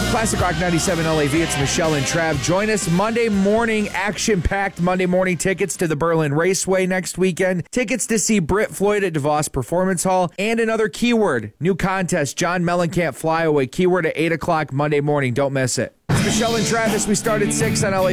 Classic Rock 97 LAV, it's Michelle and Trav. Join us Monday morning, action-packed Monday morning tickets to the Berlin Raceway next weekend, tickets to see Britt Floyd at DeVos Performance Hall, and another keyword, new contest, John Mellencamp Flyaway, keyword at 8 o'clock Monday morning. Don't miss it. It's Michelle and Travis. We start at 6 on LA